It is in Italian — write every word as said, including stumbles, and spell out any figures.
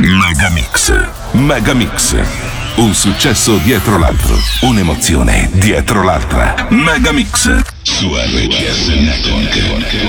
Megamix. Megamix. Un successo dietro l'altro. Un'emozione dietro l'altra. Megamix. Su R T S Network.